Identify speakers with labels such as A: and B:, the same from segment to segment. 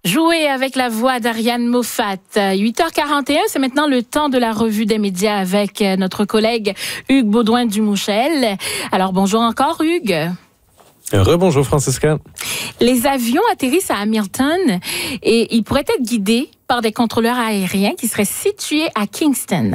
A: Jouer avec la voix d'Ariane Moffat. 8h41, c'est maintenant le temps de la revue des médias avec notre collègue Hugues Baudouin-Dumouchel. Alors bonjour encore Hugues.
B: Rebonjour Francisca.
A: Les avions atterrissent à Hamilton et ils pourraient être guidés par des contrôleurs aériens qui seraient situés à Kingston.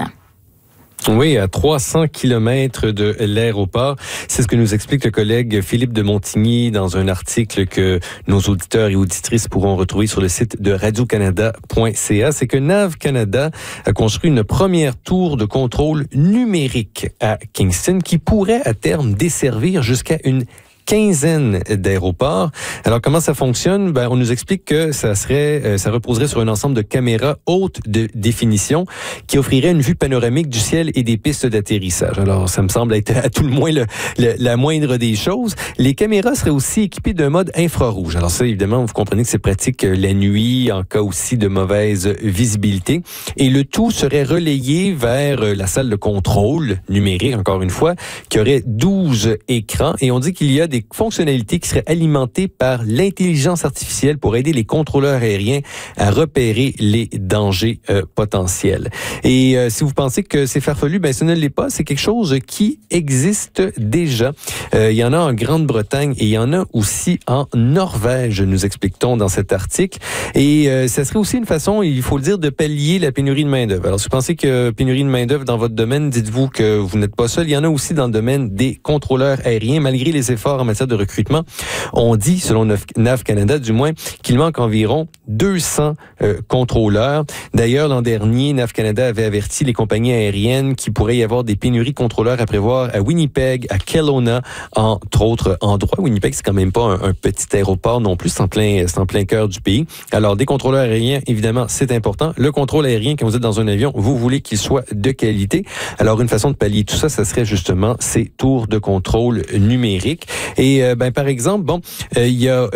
B: Oui, à 300 kilomètres de l'aéroport. C'est ce que nous explique le collègue Philippe de Montigny dans un article que nos auditeurs et auditrices pourront retrouver sur le site de radiocanada.ca. C'est que NAV Canada a construit une première tour de contrôle numérique à Kingston qui pourrait à terme desservir jusqu'à une quinzaine d'aéroports. Alors, comment ça fonctionne? On nous explique que ça reposerait sur un ensemble de caméras haute de définition qui offrirait une vue panoramique du ciel et des pistes d'atterrissage. Alors, ça me semble être à tout le moins la moindre des choses. Les caméras seraient aussi équipées d'un mode infrarouge. Alors ça, évidemment, vous comprenez que c'est pratique la nuit, en cas aussi de mauvaise visibilité. Et le tout serait relayé vers la salle de contrôle numérique, encore une fois, qui aurait 12 écrans. Et on dit qu'il y a des fonctionnalités qui seraient alimentées par l'intelligence artificielle pour aider les contrôleurs aériens à repérer les dangers potentiels. Et si vous pensez que c'est farfelu, ce ne l'est pas. C'est quelque chose qui existe déjà. Il y en a en Grande-Bretagne et il y en a aussi en Norvège, nous explique-t-on dans cet article. Et ça serait aussi une façon, il faut le dire, de pallier la pénurie de main-d'œuvre. Alors, si vous pensez que pénurie de main-d'œuvre dans votre domaine, dites-vous que vous n'êtes pas seul. Il y en a aussi dans le domaine des contrôleurs aériens, malgré les efforts en matière de recrutement. On dit, selon NAV Canada du moins, qu'il manque environ 200 contrôleurs. D'ailleurs, l'an dernier, NAV Canada avait averti les compagnies aériennes qu'il pourrait y avoir des pénuries de contrôleurs à prévoir à Winnipeg, à Kelowna, entre autres endroits. Winnipeg, c'est quand même pas un petit aéroport non plus, c'est en plein cœur du pays. Alors, des contrôleurs aériens, évidemment, c'est important. Le contrôle aérien, quand vous êtes dans un avion, vous voulez qu'il soit de qualité. Alors, une façon de pallier tout ça, ça serait justement ces tours de contrôle numériques. Et par exemple, il y a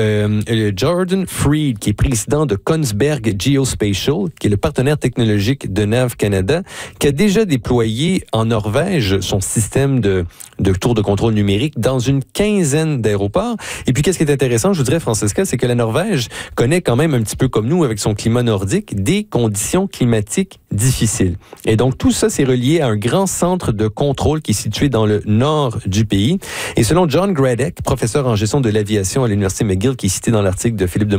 B: Jordan Freed, qui est président de Kongsberg Geospatial, qui est le partenaire technologique de NAV Canada, qui a déjà déployé en Norvège son système de tour de contrôle numérique dans une quinzaine d'aéroports. Et puis, qu'est-ce qui est intéressant, je vous dirais, Francisca, c'est que la Norvège connaît quand même un petit peu comme nous, avec son climat nordique, des conditions climatiques difficiles. Et donc, tout ça, c'est relié à un grand centre de contrôle qui est situé dans le nord du pays. Et selon John Gradek, professeur en gestion de l'aviation à l'Université McGill, qui est cité dans l'article de Philippe de